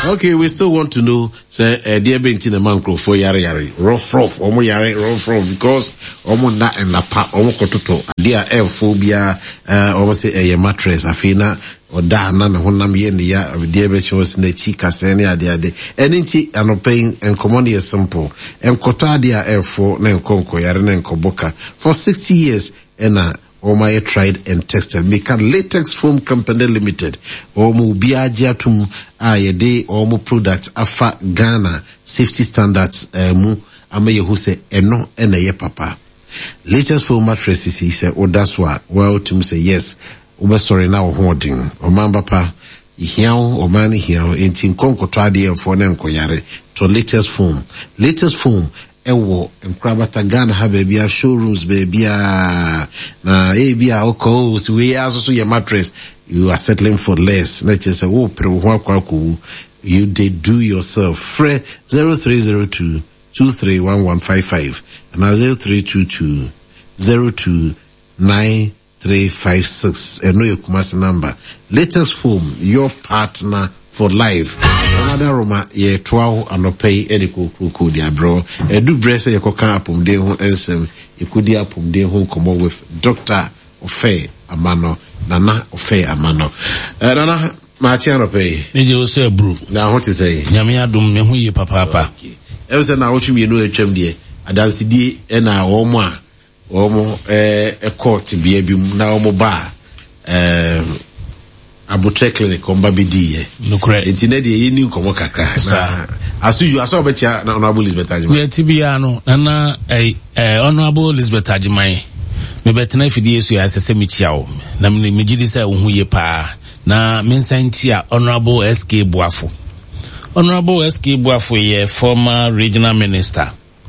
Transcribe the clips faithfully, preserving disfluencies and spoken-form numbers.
Okay, we still want to know, say, uh, dear Bentin the Mancro for Yari Yari, rough, rough, Omo Yari, rough, rough, because Omo na and la pa, Omo Kototo, dear air phobia, uh, Omo say a mattress, Afina, or da, none of Honam Yendia, dear Bechos, ne Chica, Senia, dear day, anything, and paying and commodity is simple, and Kotadia air for Nenkonko, Yaren and Koboka, for sixty years, and uh, Oma tried and tested. Make a Latex Foam Company Limited. Omu biajatum ayede omu products afa Ghana safety standards uh, mu amaye hu se eno ena ye papa. Latex Foam mattresses he said, oh that's why. Well to say yes. Ube sorry now hoarding. Omamba pa ihiao omani hiao inti nkonko twadi for nenko yare to Latex Foam. Latex Foam ewo enkrabata Ghana ha baby showrooms baby na eh bia oko so we also your mattress you are settling for less. Let's just say oh pre ho kwaku you did do yourself. Fre zero three zero two two three one one five five and zero three two two zero two nine three five six and no your Kumasi number. Latex Foam, your partner for life. Another Roma ye twelve and pay any kuku dia bro. E do brese ye koka apum de ho ensem ye kudi apum de ho komo with Doctor Ofe Amano Nana Ofe Amano. Eh Nana Machiano pay. Nije o say bro. Na what to say? Nyame adom me hu ye papa papa. E say na what me no atwam de. Adansi di e na wo mo a wo mo eh e court bia bi na wo mo ba eh Abutre clinic omba bidiye. Nukre. Intine de yini nkomo kakra. Na asuju aso obetia na Honorable Elizabeth Agyemang. We tibia no na eh eh Honorable Elizabeth Agyemang. Me betena fidie so ya sese michia wo. Na me megidi say wo hu ye pa. Na me nsantia Honorable S K Boafo. Honorable S K Boafo ye former regional minister.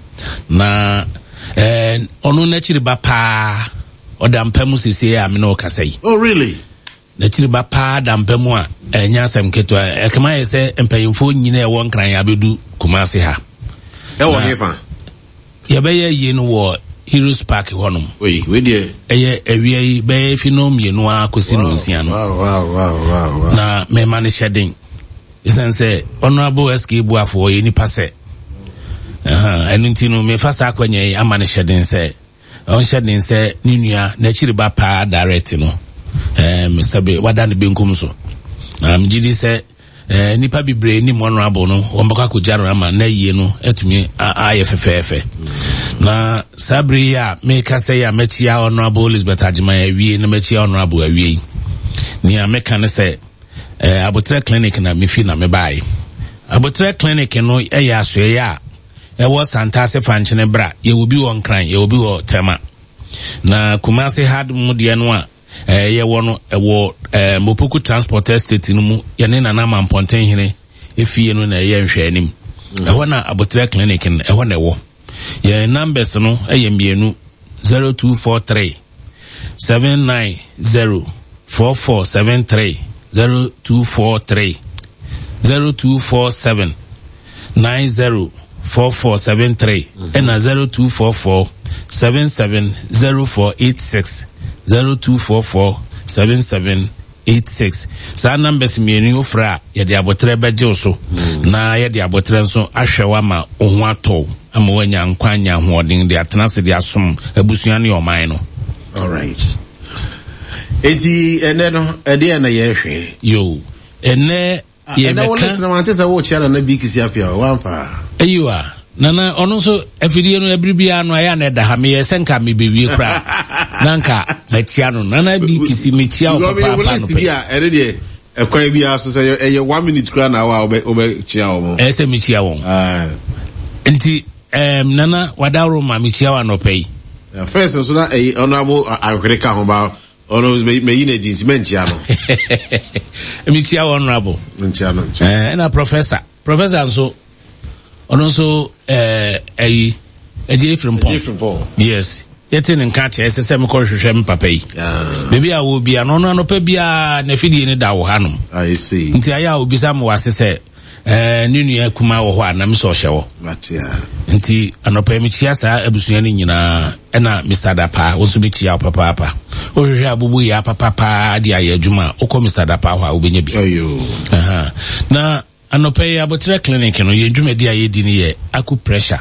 Na eh onu na chiriba pa odampamu sisi ya me no kasai. Oh really? Na chiriba pa dampamu a enya asem keto e kama ye se empayimfo nyina e won kran ya bedu Kumasi ha. E wo hefa. Ye be ye yi no wo Heroes Park honum. We we dey eye ewie yi be fi no mienu akosi no nsia no. Wow wow wow wow wow. Na me man shedding. Isen say Honorable S K Boafo ye ni pase. Aha, enu ntino me fasa akwanye amane shedding say on shedding say ni nua na chiriba pa direct no. Eh me sabe wada ne benkum so. Na me gidi say eh nipa bibre ni Honorable no ombaka ko jaro ama na yie no etumi aye fefefe. Na sabri ya me ka say ya mechia Honorable Elizabeth Agyemang awie na mechia Honorable awie. Ni ameka ne say eh Abutre clinic na me fi na me bai. Abutre clinic no e ya so ya e wo Santase fanchene bra ye will be on cran ye will be o tema. Na Kumasi had mu de no a eh ye wo no e wo eh Mopoku Transport Estate no mu ye ne nana Mamponten hene efie no na ye nhwe anim. E ho na Abutre clinic no e ho na wo. Ye numbers no e ye mienu zero two four three seven nine zero four four seven three zero two four three zero two four seven nine zero four four seven three and a zero two four four seven seven zero four eight six zero two four four seven seven eight six. Sa numbers me ni ofra ye de Abotre beje so na ye de Abotre so ahwewa ma ohu ato ama wanya nkwanya hoodin de atenase de asom abusua ne oman no. All right. Eti ene no ede na ye hwe yo ene ye na wona sna wante sa wo chiara na bi kisi apia wampa ayiwa nana ono so afidie no abribia no aya na da ha me yesenka me bewie kra nanka machia no nana bi kisi mechia o papa no list bia ere de ekwan bia so say eye one minute kra na wa obe chia wo e se mechia won ah enti em nana wadawro ma mechia wa no pay first so na e Honorable Ankreka ho ba ono me me yin edin mechia no mechia Honorable mechia no eh na professor professor so ono so eh ayi eje from pom yes yete ne nka che sese me ko hwehwe me papa yi bebi a wo bia no no no pa bia na fidie ne da wo hanom I see nti aya obi sam wase se eh ninu ya kuma wo ho anam so hyewo matia nti anopa mi chia sa abusua ne nyina ena Mister Dapa wo so bi chia papa papa o hwehwe abubu ya papa papa dia ya adwuma okọ Mister Dapa ho a obenya bi ayo aha na anope abotre clinic no ye dwumadi aye di ni ye aku pressure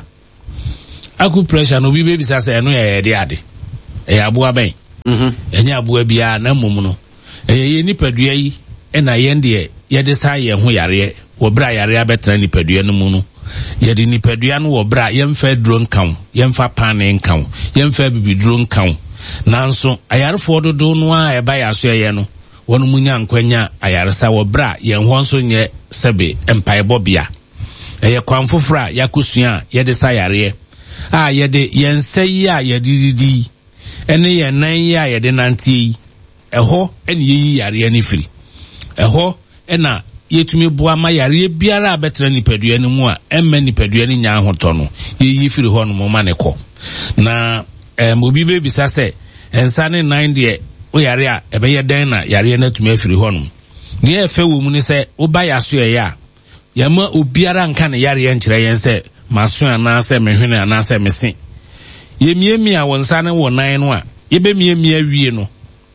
aku pressure no bi bebi sase no ye de ade e aboa ben mhm enya aboa bia na mum no e ye nipadua yi e na ye de ye de sa ye ho yare wo bra yare abetra nipadua no mu no ye de nipadua no wo bra ye mfa duro nkan ye mfa pan nkan ye mfa bibiduro nkan nanso ayarefo dodo no a e ba ya so ye no wonu munya nkwanya ayaresa wo bra ye ho nso nye sebe empaebo bia eye kwanfofra yakosua ye de sa yare a ye de ye nsayi a ye dididi ene ye nan ya ye de nanti eho ene yi yare ani firi eho ena yetumi boa ma yare biara abetra nipadua ni mu a emma nipadua ni nya ahoto no ye yi firi ho no mo ma ne ko na em obi be bisa se ensa ne nine de o yare a ebe ye den na yare na tumi afiri ho no ne efe wo mu ni se wo ba yaso ye ya yama obiara nka ne yare ye nkyere yen se maso ana se mehwene ana se mese ye miemi a wonsa ne wo nan no a ye be miemi awie no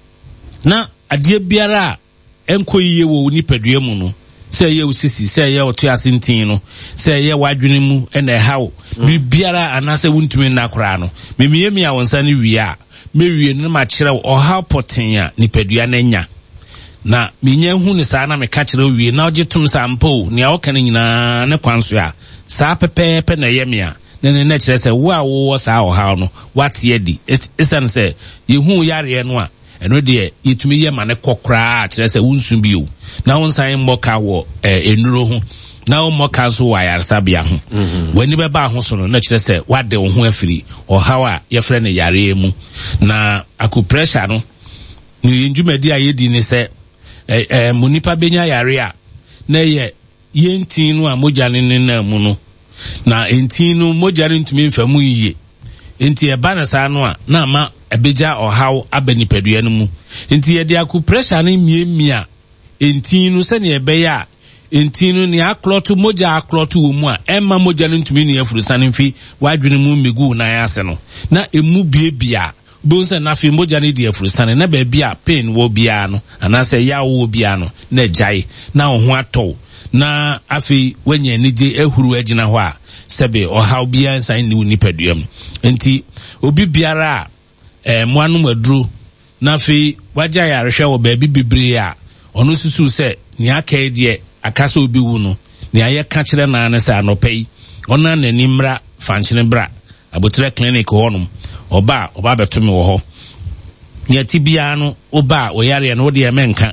na ade biara enkoyiye wo nipadua mu no se ye usisi se ye oto asentin no se ye wadwene mu ena hawo bi biara anase wuntumi na kora no memiemi a wonsa ne wie a mewie no ma kire o ha poten a nipadua na nya na minya hu ne saa na me ka kire wie na ogetum sampo ne a okane nyina ne kwanso a saa pepepe na yemia ne ne na kire se wo a wo saa o ha no watie di esan se ye hu yare no a eno de yetumi ye mane kokra kire se wunsu bi o na wonsan mmoka wo enuro ho na wo mmoka so wa yarsa bia ho wani be ba ho so no na kire se wade wo ho afiri o hawa ye frɛ ne yare mu na aku pressure no ni njumadi aye di ne se eh eh munipa benya yare a na ye yentin no a mogya ne na mu no na entin no mogya ne ntumi mfa mu yiye enti e ba na sa no a na ma ebeja ohaw abanipadua no mu enti ye de aku pressure ne miemia entin no se ne ebe ya entin no ne akloto mogya akloto wo mu a emma mogya ne ntumi ne afuru sane mfi wadwene mu megu na ya ase no na emu biebia bonse na fi mogya ne de afuru sane na ba bia pain wo bia no anase ya wo bia no na jai na ho atɔ na afi wenye nije ehuru agina ho a sebe ohaw bia nsan ni nipadua mu enti obi biara eh moanum aduro na fi waja ya rehwe wo ba bi bibre a ono susu se ni aka de akasa obi wu no ni aye ka kire na ne sa anopai ona na nimra fanchine bra abotre clinic honum oba oba betumi wo ho ni atibia no oba wo yare no de emenka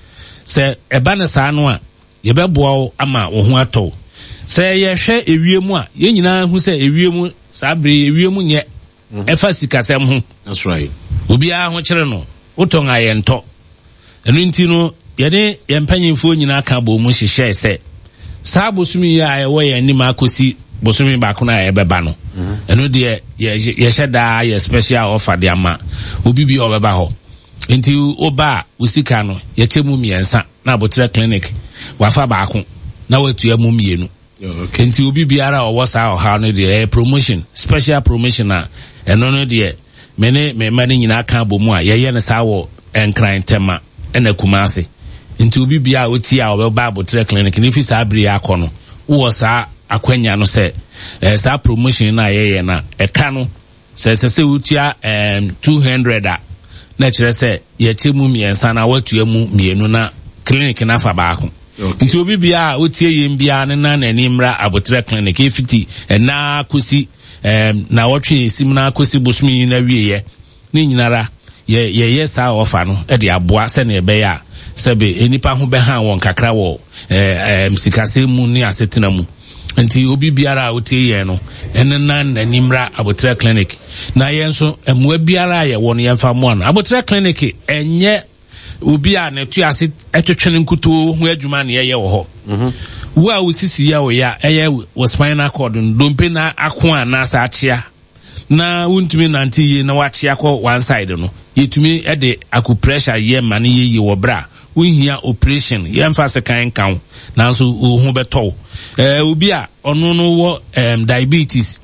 se eba ne sa no a ye beboa ama wo ho atɔ se ye hwɛ ewiemu a ye nyina hu se ewiemu sabre ewiemu nye efa sikasem ho. That's right. Obi a ho kire no woton ayento enu nti no ye ne ye mpanyimfo nyina ka bo mu hyehyɛ se saa bosumi ya ewo ye anim akosi bosumi ba ko na ye beba no enu de ye ye hyeda ye special offer de ama obi bi obeba ho nti oba usika no ye chemu miensa na abotre clinic wafa ba ko na watu amu mienu. Okay. Nti obi biara owo saa oha no de promotion special promotion na eno no de mene me mani nyina ka bomu a ye ye ne saa wo enkran tema ena kumase nti obi bia oti a obeba abotre clinic ni fi saa bri akọ no wo saa akwanya no se eh, saa promotion na ye ye na e ka no se se se utia um, two hundred a na kire se ye chemu miensa na watu amu mienu na clinic na fa ba ko. Okay. Nti obi bia otie yem bia ne na nani mra abotre clinic efiti na kusi em na wotwe sim na kusi bosumi na wieye ni nyinara ye ye yes a offer no e de aboa se na ebe ya sebe enipa ho be han won kakra wo em sikase mu ni asetena mu nti obi biara otie ye no ene na nani mra abotre clinic na ye nso emwa biara ye won ye mfa mo no abotre clinic enye obi a na tu ase etwetwene nkuto hu adwuma na ye wo ho mhm wo a usisi ya wo ya eye wo spinal cord ndompe na ako na sa achia na wuntumi nanti ye na wachia ko one side no yetumi e de aku pressure ye mane ye ye wo bra wohia operation ye mfa se kan kan na so ho beto eh obi a ono no wo um, diabetes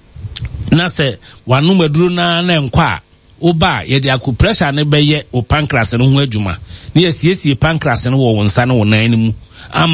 na se wanu maduro na na nkwa oba ye de aku pressure ne beye o pancreas no ho adwuma ne yesiesie pancreas no wo wonsa no wo nan mu ama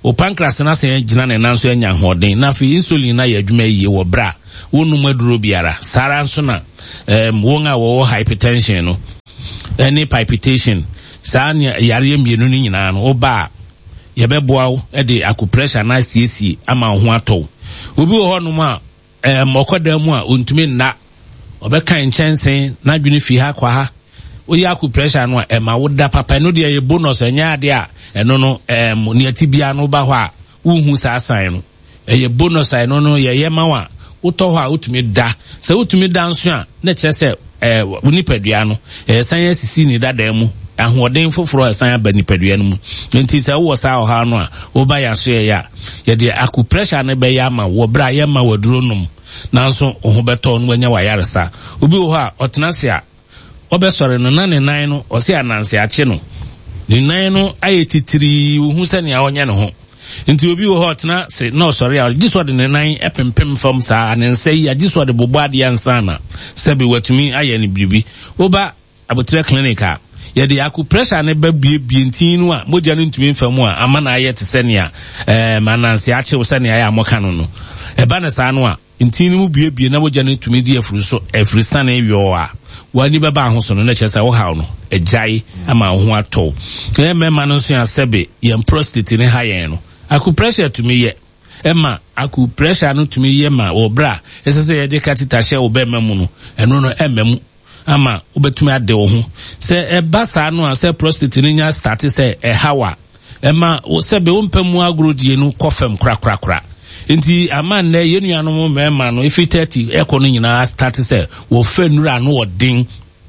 o pancreas na se gina ne nanso anya hoden na fi insulin na ya adwuma yie wo bra wonu maduro biara sara nso na em won a wo hypertension no any palpitation sa ne yare mienu ni nyina no oba ye beboa wo e de acupressure na siesie ama ho ato obi wo hono ma em okoda mu a ontumi na obeka nchensen na dwene fi ha kwa ha oyi acupressure no e ma woda papa no de ye bonus anya ade a eno no em ne atibia no ba ho a wuhu sa asan no e ye bonus ai no no ye ye mawa uto ho a utumi da se utumi da nso a na kyerese eh unipadua no eh san asisi ni dada mu ahoden foforo e san aba nipadua no mu nti se wo sa ho ha no a wo ba ya so ya ye de acupressure ne be ya ma wo bra ye ma waduro num nanso ho beto no anya wa yaresa obi wo ha otenase a obesore no na ne nan no o se ananse ache no ne nan no ayetitiri hu se ne a onya ne ho nti obi wo hot na se no sorry a giswo de ne nan epempem fam sa anense ya giswo de bobade ansa na sebe watumi aye ne bibi oba abotre clinic a ye de acupressure ne ba bie bie ntinu a moja no ntumi mfamu a ama na aye te se ne a eh mananse ache wo se ne aye amoka no no e ba ne sa no a ntinu mu bie bie na moja no ntumi di afuru so afuru sana ewo a wani baba ahoso no na chesa wo hawo no ejai ama ho ato e mema no so ya sebe ye prostate ne hayen no acupressure to me ye emma acupressure no to me ye ma wo bra esese ye de katita hye wo be mamu no eno no emamu ama obetumi ade wo ho se e basa no a se prostate ni nya start se e hawa emma wo sebe wo mpamu agrodie no kofem kra kra kra nti ama na ye nuano mo mema no ifi thirty eko no nyina start se wo fa nura no odin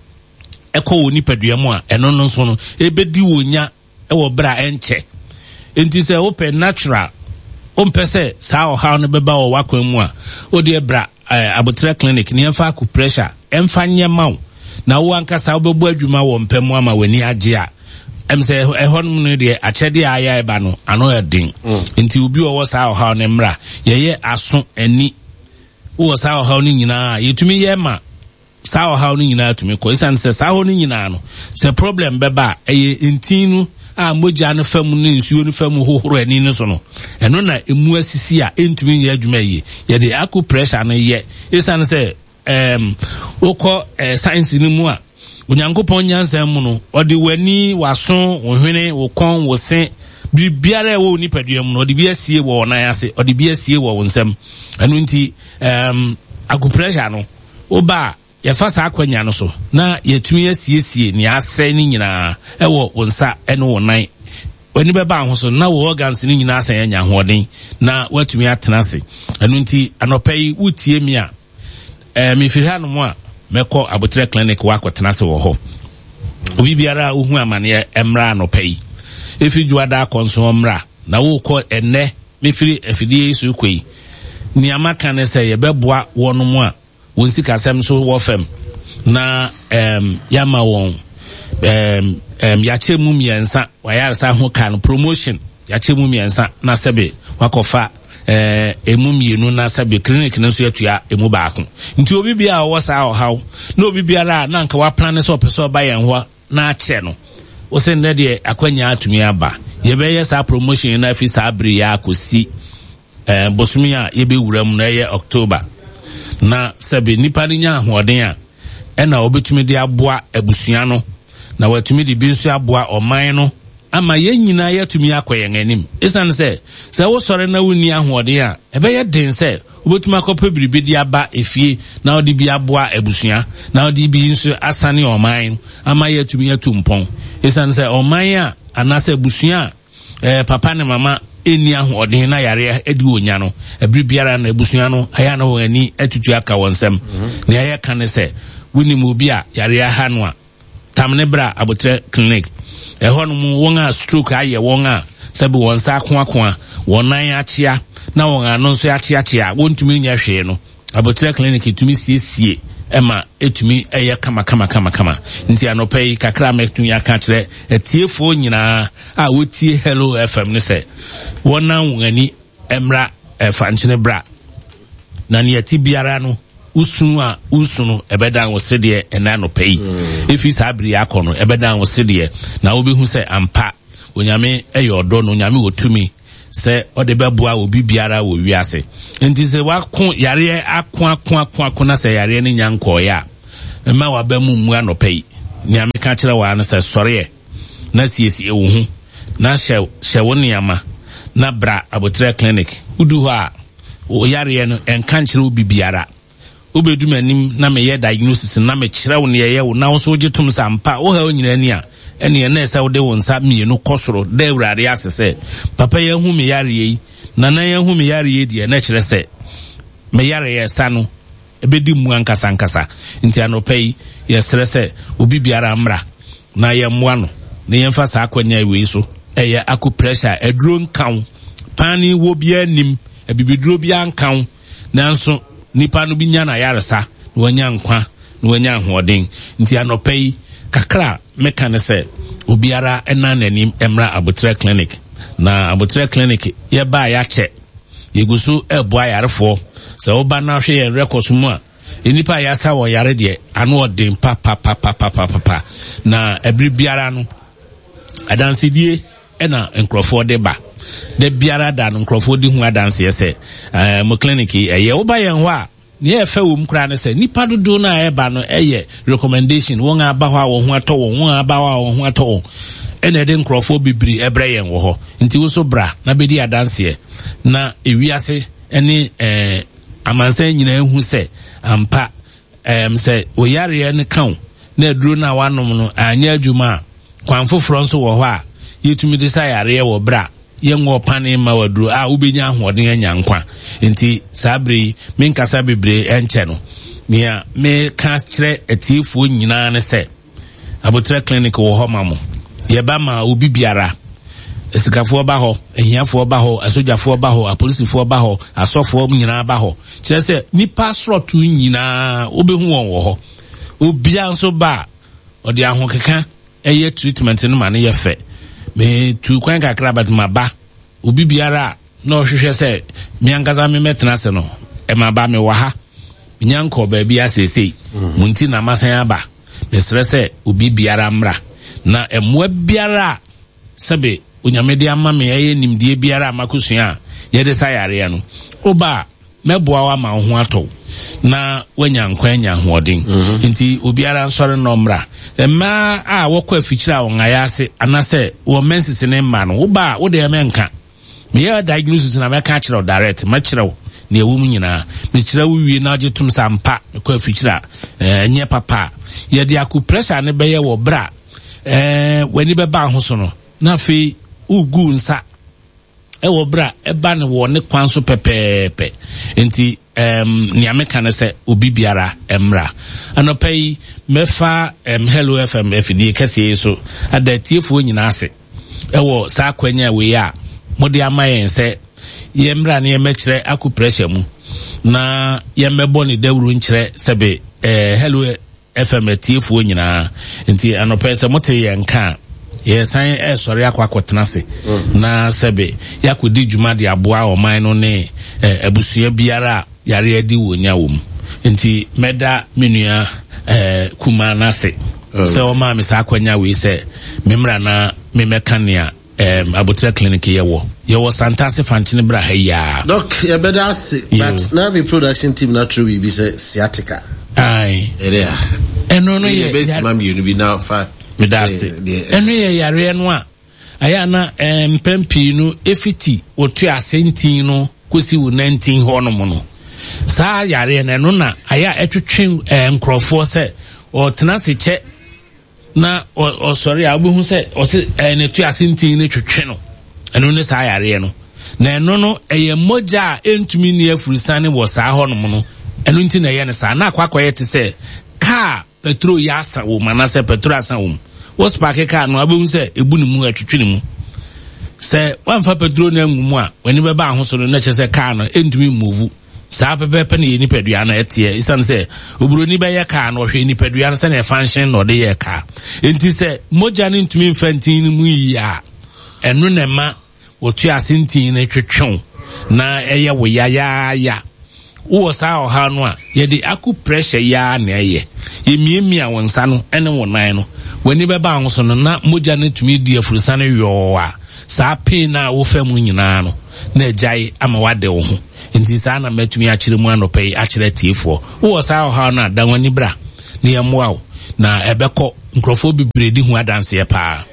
eko wo nipadua mu a eno no so no ebedi wo nya e wo bra enche enti se open natural ompe se sa o ha no beba wo wakwan mu a odi ebra abotre clinic ni emfa acupressure emfa nyema na wo ankasa obebu adwuma wo mpam ama wani age a em se ehon no de achede aya eba no ano edin enti obi wo sa o ha no mra ye ye aso ani wo sa o ha no nyina yetumi ye ma sa o ha no nyina tumi ko isan se sa ho no nyina no se problem beba eye entinu a moja no fam no nsuo no fam hohoro ani no so no eno na emu asisi a entumi ye adwuma yi ye de acupressure no ye isan se em ukọ science ni mu a onyankopon nyansa mu no odi wani waso wohwene wokon wose bibiara wo nipadua mu no odi biasie wo nan ase odi biasie wo wonsam anu nti em acupressure no oba ye fa sa akwanya no so na yetumi asiesie ni ase ni nyina ewo wonsa ene wo nan wani beba ho so na wo organs ni nyina ase nya hoden na watumi atenase anu nti anopai utie mi a eh mi fi hanu mu a meko abotre clinic wa kwatenase wo ho obi biara ohu amane emra no pai efi juada konso mra na wo ko enne mi firi efidie isu kwei ni amaka ne se ye beboa wonu mu a won sika sem so wo fem na em yama won em em ya chemu miensa wa ya sa ho kan promotion ya chemu miensa na sebe wakofa eh emu mienu na sabe clinic na so yatua emu baako nti obi bia wo sa o haw na obi bia ra na nka wa plan so peso ba yen ho na ache no wo se ne de akwanya atumi aba ye be ye sa promotion na fi sa abri ya akosi eh bosumi a ye be wuram na ye October na sabe nipa ni nya ahoden a e na obetumi de aboa abusua no na watumi de bi nso aboa oman no ama ye nyina yatumi akoyen anim isan se se wo sore na woni ahode a ebe ye den se obetuma akopɛ biribi di aba efie na odi bi aboa abusua na odi bi nso asane oman ama yatumi yatumpon isan se oman a anase abusua eh papa ne mama eni ahode na yare edi onya no ebiri biara na abusua no aya na won ani atutu aka wonsam na aya kan se woni mu bi a yare ha no a tamne bra abotre clinic ehon mu won a stroke aye won a sabi won sa ko ko won nan achia na won anu so achia achia wontumi nya hwe no abotre clinic etumi siesie ema etumi eye kama kama kama kama nti anopai kakra mektu ya ka kire etiefo nyina a wotie Hello F M ne se won nan won ani emra efanchine bra na ne ati biara no usunu a usunu ebedan wo sede ena no pay efi sabri akono ebedan wo sede na obehu se ampa onyame eyo odo no onyame wotumi se ode beboa obi biara wo wiase enti se wako yare ako ako ako ako na se yare ne nyanko ya ma wa ba mu mu anopai ni ameka kire wa na se sore na siesie wo hu na hye hye wo niama na bra abotre clinic udu ha o yare no enka kire obi biara obedu manim na me ye diagnosis na me kire wo ne ye wo na wo so gitum sampa wo ha onyina ni a ene na esa wo de won sa mienu kosoro da awurade asese papa ye hu me yare yi na na ye hu me yare yi de na kire se me yare ye sa no ebedi mu ankasa ankasa nti anopai ye stresse obi biara mra na ye moa no na ye mfa sa akwanya we so eye aku pressure eduro nkan pani wo bia nim ebibiduro bia nkan nanso nipa no bi nya na yaresa na wanya nkwa na wanya ahoden nti anopai kakra meka ne se obiara ena nanim emra abotre clinic na abotre clinic ye ba ya che yegusu eboa yarefo se oba na hwe ye record mu a enipa ya sa wo yare de anu odin pa pa pa pa pa pa pa na ebri biara no adansidie ena nkrofo de ba de biara da nkrofo di hu adanse se eh mo clinic ye oba ye ho a ne e fa wo mkra ne se nipa dodo na e ba no eye recommendation won aba ho a wo ho ato won aba ho a wo ho ato ene de nkrofo bibiri ebre yen wo ho nti wo so bra na bedi adanse na ewiase ene eh amansan nyina hu se ampa em se wo yare ne kan na aduro na wanom no anya adwuma kwan foforo nso wo ho a yetumi de sa yare wo bra yenwo pane ma waduro a ubenya ahoden anya nkwa nti sabri menkasa bebre enche no nia me ka kire atiefo nyina ne se abotre clinic wo ho mamo ye ba ma obi biara esikafo ba ho ehiafo ba ho asojafo ba ho apolisifo ba ho asofo nyina ba ho kire se nipa srotu nyina obehu won wo ho obia nso ba odi ahokeka eye treatment no ma ne ye fe me tu kwan kakra bat maba obi biara no hwehwe se mi angaza me metena se no e maba me waha nyanko ba bia sesei munti na masan aba me stresse obi biara mra na emwa biara sebe onyamede ama me ye nimdie biara makusua ye de sayare no oba meboa wa ma ho ato na wanya nkwanya hoodin nti obiara nsore no mra ema a wokọ afikyira won ayase anase wo mensis ne ma no wo ba wo de menka me ya diagnosis na meka kire direct ma kire wo na ewu mu nyina me kire wo wie na agetum sampa kọ afikyira eh nye papa ye de aku pressure ne beye wo bra eh wani be ba ho so no na fe ugu nsa e wo bra e ba ne wo ne kwan so pepepe enti um ni ameka na se obi biara emra anopai mefa um, Hello F M F D kase so adatiefo nyina ase ewo sa kwanya we ya mode amayen se yemra na yemekire aku pressure mu na yemebo ni dawuru nkire sebe eh, Hello F M tiefo nyina nti anopai se mote yenka yesan e sori akwa kwotena se na sebe yakodi djuma de aboa o man no ne abusua biara yare adi wonya wom nti meda menua eh kuma na se se o ma me sa akwanya we se memra na me mekania em abotre clinic yewo yewo santase fanchine bra haya doc ya beda se but na the production team na true we be say sciatica ai area eno no ye best mam you be now fa medase eno ye yare no a aya na empempi no efiti wotu asentin no kosi wo nineteen ho no mo no saa yare na no na aya etwetwe enkrofo se o tena se che na o sorry a obehu se o se ne tu asentin ne twetwe no eno ne saa yare no na eno no eye moja entumi ne afurisane wo saa ho no mo no eno nti na ye ne saa na akwakoye te se ka petro yasa wo manase petro asa wo wo spark ka no abehu se ebu ne mu atwetwe ne mu se wanfa petro na ngumu a wani beba ahoso no na che se ka no entumi move sa pepe pe ne nipadua na etie isan se oburo ni be ye ka no hwe nipadua na se na function no de ye ka enti se moja ne ntumi mfantin mu yi a eno na ma wotu asentin na twetwe na eye wo ya ya ya wo sa o ha no a ye de aku pressure ya na eye ye miemia wonsa no ene wonan no wani beba ahoso no na moja ne tumi di afurisa ne yo a saa pain na wo fa mu nyina no na agyae ama wade wo ho nti saa na matumi akyere mu anɔpɛ akyere tiefo wo saa ha na dan wani bra na yɛmmoa wo na ɛbɛkɔ nkrɔfo bibre di ho adanse pa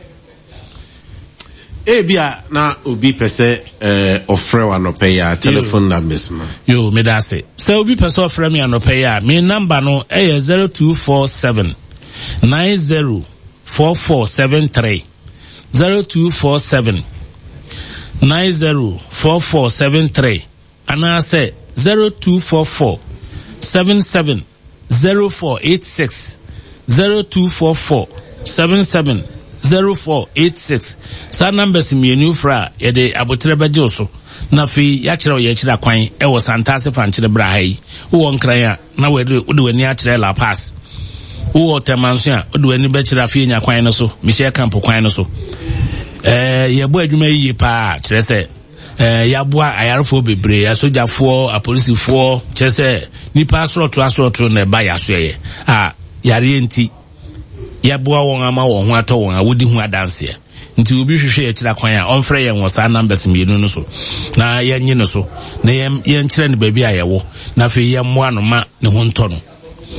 ebia na obi pese eh ofre wa no pay ya telephone numbers no yo me da say say obi pese ofre me no pay ya me number no eh zero two four seven nine zero four four seven three zero two four seven nine zero four four seven three and I say zero two four four seven seven zero four eight six zero two four four seven seven zero four eight six. Sa numbers mi new fra ye de abotre beje so na fi ya kire o ye kire kwan e wo santase fan kire bra hai wo nkran a na we de wani a kire la pass wo temanso a wo de wani be kire afi nya kwan no so mi share camp kwan no so eh ye bo adwuma yi pa kire se eh ya bo ayarfo bebre ya sojafo apolisifo kire se nipa asroto asroto na ba ya so ye ah yare enti ya boa won ama won ho ato won a wodi hu adanse nti obi hwehwe ya kira kwan a onfre ye won sa numbers mienu no so na ya nyi no so na ye ye nkire ne baabi a yewo na fe ye mo anoma ne ho nto no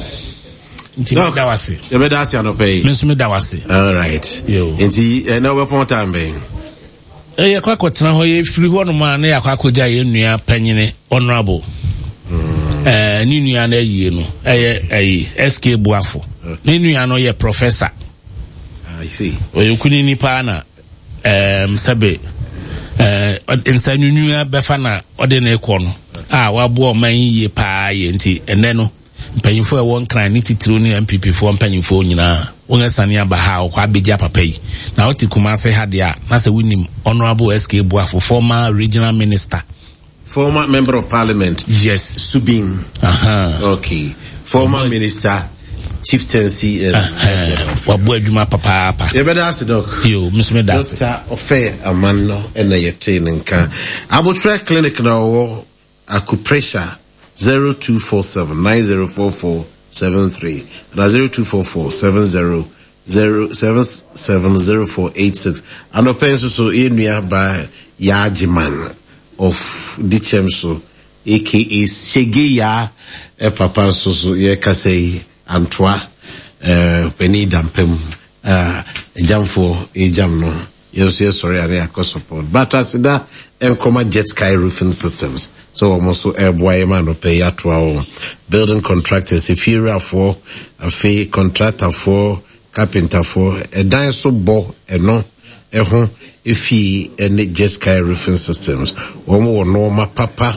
nti no, da wase ye be da ase anope me so me da wase all right yo nti eh, na we pon tambe eh ye kwa kwotena ho ye firi ho no ma na ya kwa koja ye nua panyine honorable mm. eh ni nua na yie no eh eh S K Buafo ni nua no ye professor I see we kuni ni pa na um sabe eh insa nua befa na ode na ekọ no ah wabo man yie pa ye nti ene no mpanyimfo e won kran ni titiro ni M P P fo mpanyimfo nyina won asane aba ha kwa beja papa yi na oti kuma se ha dia na se winim honorable S K Buafo former regional minister former member of parliament yes Subin aha okay former uh-huh. minister chieftaincy and wabu adwuma papa papa ye beda ase doc yo misme das doctor ofe amanno ena yete nka abotre clinic na wo acupressure zero two four seven nine zero four four seven three na zero two four four seven zero zero seven seven zero four eight six ano penso so enua ba yajiman of dichemso aka Shegeya e papa so so ye kasei Antwa eh Penny Dampem uh jamfo e jam no yes yes sorry I can support but as that Encoma Jet Sky Roofing Systems so almost air boy man no pay atwa building contractors if you are for a fee contractor for carpenter for a dan so bo e no e ho ifi any Jet Sky Roofing Systems omo no ma papa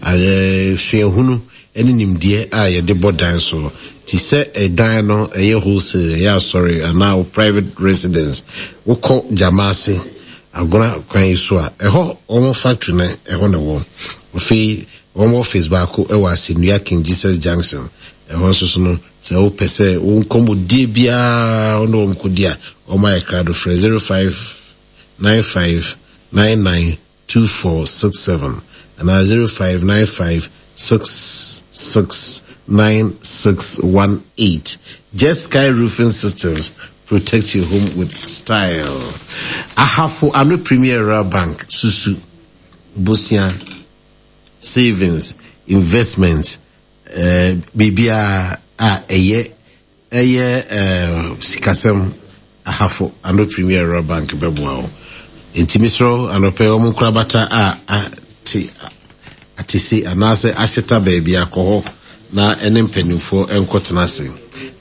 eh hwehunu eni nimdie a ye de bodan so ti se e dan no e ye wholesale ya sorry and now private residence woko jamase agora kwan so a e ho omo factory na e ho na wo ofi omo office ba ko e wa Senua King Jesus Junction e ho so so no se o pese o nkomo die bia ono omko dia o my crowd for zero five nine five nine nine two four six seven and zero five nine five six six nine six one eight. Jet Sky Roofing Systems, protect your home with style. Ahafo ano Premier Bank Susu Bosian savings investments uh, bibia a eye eye uh, sikasem ahafo ano Premier Bank beboa intimisro ano pe omo krabata a a ti atisi anase asheta baby akoho na ene mpanimfo enkotena se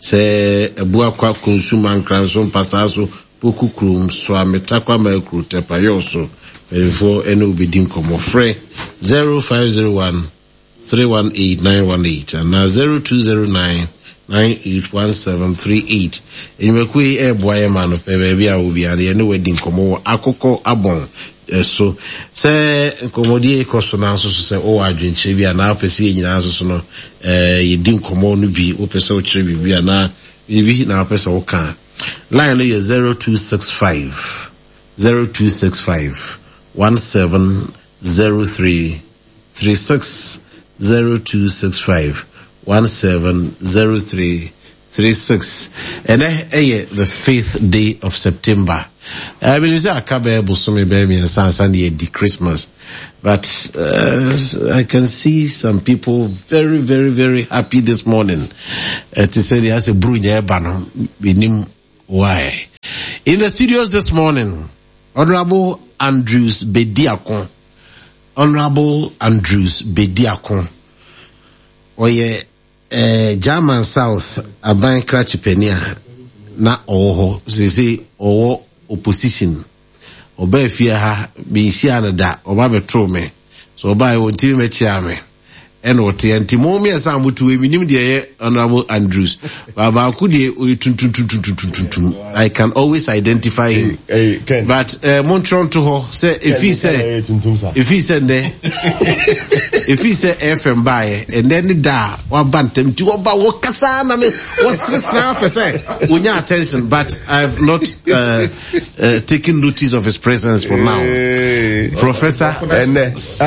se ebua kwa consumer nkranso mpasaso pokukrum so ametakwa makru tepayoso mpanimfo ene obedi nkomo free zero five zero one three one eight nine one eight and na zero two zero nine nine eight one seven three eight enwekwe ebua yema no pe baby a obi ade ene wedi nkomo akoko abon so se nkomodi ekoso na nso so se o adwenche bia na apese nyina nso so no eh yedi nkomo no bi opese o kire bibia na bibi na apese o kan line is zero two six five zero two six five one seven zero three three six zero two six five one seven zero three three six. And eh, eh, the fifth day of September. I mean, you say I can't be able to baby and San Sunday the Christmas. But uh, I can see some people very, very, very happy this morning. Uh, to say they has a brunya bano. Why? In the studios this morning, Honorable Andrews Bediakon. Honorable Andrews Bediakon. Oye, eh, German South, Aban Krachipenia, na oho, se se owo opposition. Oba fie ha, bi shia na da, oba betro me. So oba e wonti me chia me. And what anti momi asa mutu we minim de Honorable Andrews. Baba ku de tun tun tun tun tun tun. I can always identify him. Hey, Ken. But uh, Montron to ho say if he say if he said there if he say F M by and then da wa bantem ti oba wo kasa na me was percent unya attention, but I've not uh, uh, taken notice of his presence for now. Hey. Professor and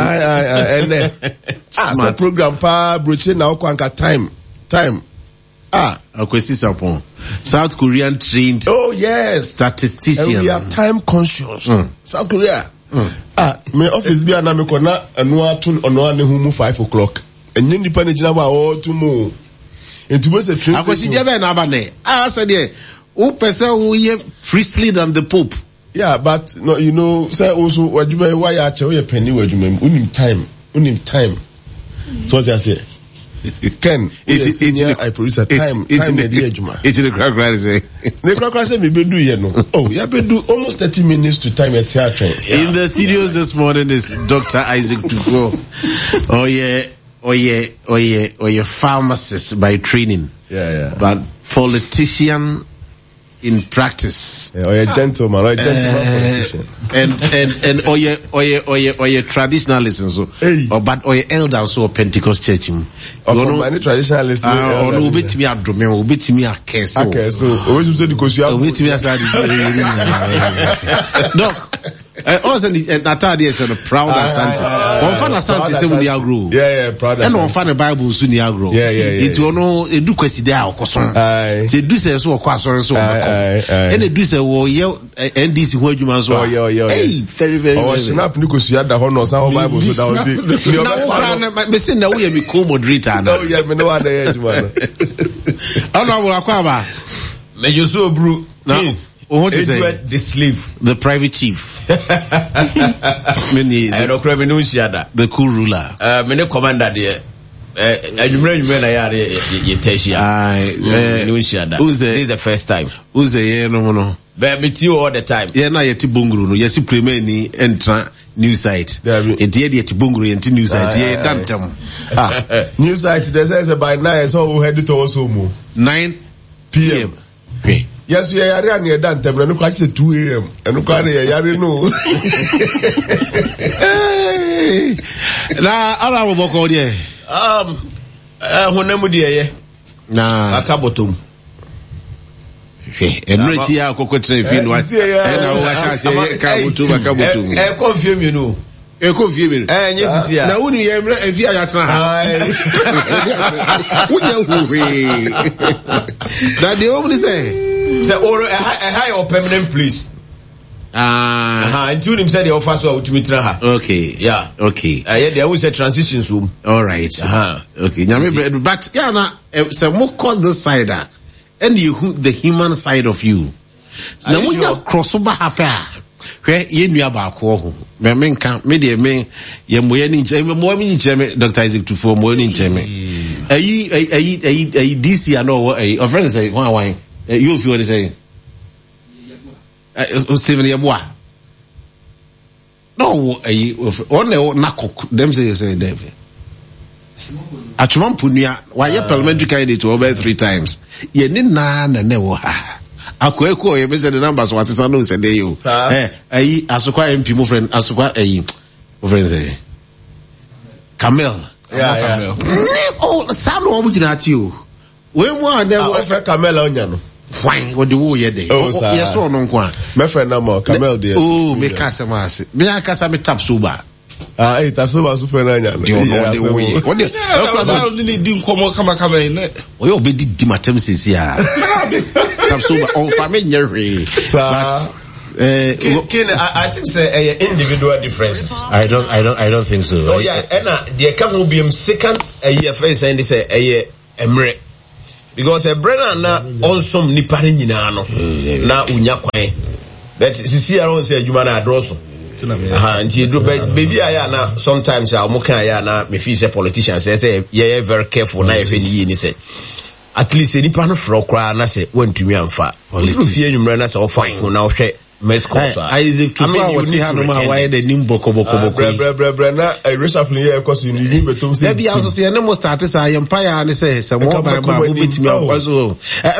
and and program pa broche na okwanka time time ah akwesi sapon South Korean trained oh yes statistician, and we are time conscious. mm. South Korea mm. ah my office bi na me kona anu atun ono ane humu five o'clock enye nipa ne gina ba o tumu entube se train akwesi dia be na abane ah say there who person who ye priestly than the Pope. Yeah, but no, you know say also wadwuma why ya che we penny wadwuma unim time unim time. So what I say, Ken, it's it's I produce a time time the ejuma. It's the crack right say. The crack right say me be do here no. Oh, you be do almost thirty minutes to time at theater. In the studios this morning is Doctor Isaac Tufo. Oh yeah, oh yeah, oh yeah, oh yeah, pharmacist by training. Yeah, yeah. But politician in practice. Yeah, or a gentleman, or a gentleman uh, politician. And, and, and, or you, or you, or you, or you traditionalist and so. Hey. Or, but, or you elder so Pentecost church. Or from any traditionalist. Ah, or no, bit me a drum, or bit me a case. Okay, so, always you said because you have. Bit me a study. Doc. Uh, also, Natalia is a proud Asante. On fan Asante se muni agro. Yeah, yeah, proud Asante. And on fan the Bible su ni agro. Yeah, yeah, yeah. It will no edu kwesi dia okoson. Aye. Se du se so okwa so so okọ. And edu se wo ye N D C ho adwuma so. Oh, yeah, yeah. Hey, very very. Oh, snap ni kosu ya da ho no sa Bible so down the. Na me say na we me co-moderator na. Oh yeah, me no wa dey adwuma. Ona wo akwa ba. Me Josu Obru. Now, what is it? The slave. The private chief. Many. I don't remember the cool ruler. Uh, many commander there. Uh, I remember when I had a Tesia. I, Who's this is the first time. Who's the no no? But meet you all the time. Yeah, na yeti bunguru no. Yesi premier ni entra new site. Enti yedi yeti bunguru yenti new site. Yeah, dantam. Ah, new site. They say by nine, so we head to Osomo. nine p m Okay. Yes, we are near Dantem, and look at two a m and look at it, no. Now, I will walk on here. Um, uh, when I'm dear, nah, a cabotum. And rich here, cocoa tree, feel what? And I was saying, cabotum, a cabotum. I confirm, you know. A confirm. And yes, yeah. Now, when you ever, if you are at that they only say. So, or a high or permanent police. Ah, uh, until him said the officer out to meet her. Okay, yeah, okay. Uh, yeah, there was a transition room. All right. Uh-huh. Okay. Now, but yeah, now, so more call this side, and you the human side of you. Now, when you cross over happy, where you knew about Quo, me men can't, me dear me, ye mo ye ninja, me mo me ninja, Doctor Isaac to form mo ninja me. Are you, are you, are you, are you D C? I know what a friend say. Why, why? You if you want to say. Uh, Stephen Yabwa. No, only Nakok. Them say, say, David. Achumam Punya, why your parliamentary candidate over three times? Ye nina na never ha. Akweko, ye message the numbers was a no said you. Eh, I asukwa M P, my friend, asukwa, eh, my friend say. Camel. Yeah, yeah. Oh, Salo, I'm looking at you. When one, there was a Camel on you. Why? What do you day? Oh, yes, no, no, my friend, no more. Camel, dear. Oh, me casa mas. Me a casa me tap suba. Ah, hey, that's so much for Nanya. What the hell? Didn't come on, come on, come on. We all be the Matem says here. So, all family, but. Uh, Ken, I, I think say uh, individual differences. I don't, I don't, I don't think so. Oh yeah, and uh, the come will be second a year face and say a year emre because a brand na also nipari nyina no na unya kwan. But sisi around say adwuma na adroso. Aha, nti do baby aya na sometimes I mo kan aya na me feel say politicians say say yeah very careful na efe ni ni say. At least nipa no fro kra na say wantumi amfa. Olu fie nwumre na say o fine na o hwe Isaac to I mean, you need to know why the nimbo kobo kobo kobo. Bre bre bre na a reshuffling here because you need betum say. Maybe also say no more start say empire and say some more by by bit me